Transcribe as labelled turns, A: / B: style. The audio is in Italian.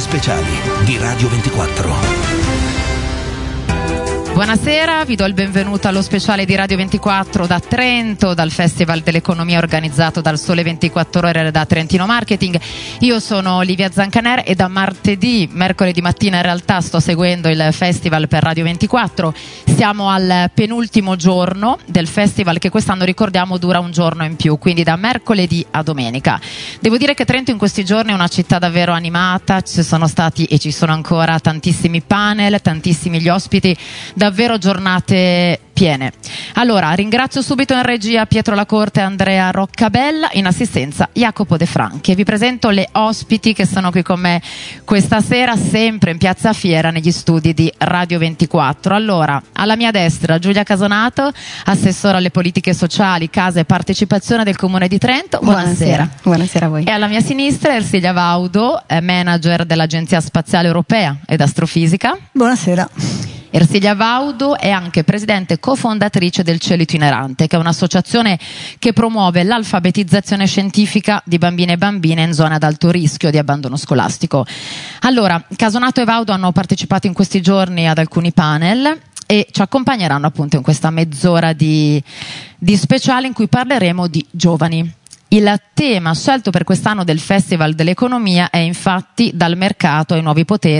A: speciali di Radio 24.
B: Buonasera, vi do il benvenuto allo speciale di Radio 24 da Trento, dal Festival dell'Economia organizzato dal Sole 24 Ore da Trentino Marketing. Io sono Olivia Zancaner e da mercoledì mattina in realtà sto seguendo il festival per Radio 24. Siamo al penultimo giorno del festival che quest'anno, ricordiamo, dura un giorno in più, quindi da mercoledì a domenica. Devo dire che Trento in questi giorni è una città davvero animata, ci sono stati e ci sono ancora tantissimi panel, tantissimi gli ospiti, davvero giornate piene. Allora, ringrazio subito in regia Pietro Lacorte e Andrea Roccabella, in assistenza Jacopo De Franchi, e vi presento le ospiti che sono qui con me questa sera, sempre in Piazza Fiera negli studi di Radio 24. Allora, alla mia destra Giulia Casonato, assessora alle politiche sociali, casa e partecipazione del Comune di Trento. Buonasera.
C: Buonasera a voi.
B: E alla mia sinistra Ersilia Vaudo, manager dell'Agenzia Spaziale Europea ed Astrofisica.
C: Buonasera.
B: Ersilia Vaudo è anche presidente cofondatrice del Cielo Itinerante, che è un'associazione che promuove l'alfabetizzazione scientifica di bambine e bambine in zone ad alto rischio di abbandono scolastico. Allora, Casonato e Vaudo hanno partecipato in questi giorni ad alcuni panel e ci accompagneranno appunto in questa mezz'ora di speciale in cui parleremo di giovani. Il tema scelto per quest'anno del Festival dell'Economia è infatti dal mercato ai nuovi poteri